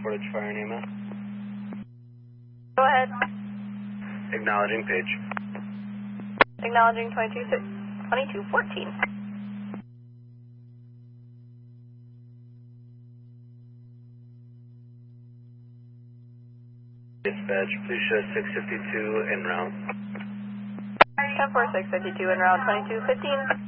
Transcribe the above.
Portage Fire and EMS. Go ahead. Acknowledging page. Acknowledging 2214. Dispatch, please show 652 en route. 10-4, 652 en route, 2215.